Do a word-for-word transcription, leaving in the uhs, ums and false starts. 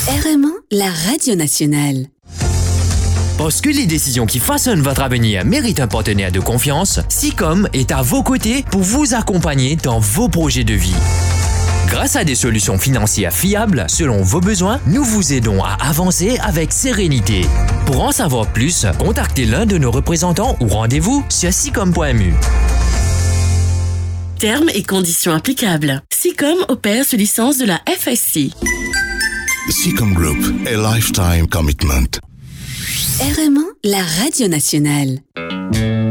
R M un, la radio nationale. Parce que les décisions qui façonnent votre avenir méritent un partenaire de confiance, Sicom est à vos côtés pour vous accompagner dans vos projets de vie. Grâce à des solutions financières fiables, selon vos besoins, nous vous aidons à avancer avec sérénité. Pour en savoir plus, contactez l'un de nos représentants ou rendez-vous sur sicom point m u. Termes et conditions applicables. Sicom opère sous licence de la F S C. Sicom Group, a lifetime commitment. R M un, la radio nationale.